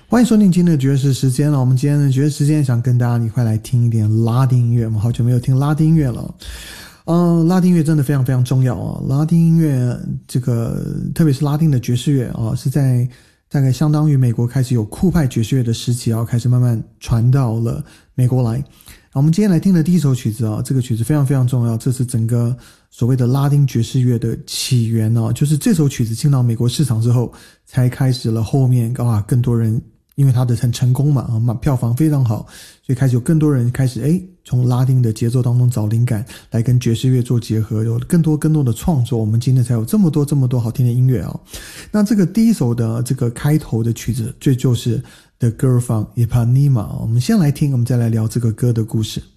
欢迎收听今天的爵士时间了。我们今天的爵士时间想跟大家一块来听一点拉丁音乐，我们好久没有听拉丁音乐了。拉丁音乐真的非常非常重要啊！拉丁音乐这个，特别是拉丁的爵士乐啊，是在大概相当于美国开始有酷派爵士乐的时期啊，开始慢慢传到了美国来。我们今天来听的第一首曲子啊，这个曲子非常非常重要，这是整个所谓的拉丁爵士乐的起源啊，就是这首曲子进到美国市场之后，才开始了后面更多人因为它的很成功嘛，票房非常好，所以开始有更多人开始从拉丁的节奏当中找灵感，来跟爵士乐做结合，有更多的创作，我们今天才有这么多好听的音乐啊。那这个第一首的这个开头的曲子，这就是 The Girl from Ipanema。我们先来听，我们再来聊这个歌的故事。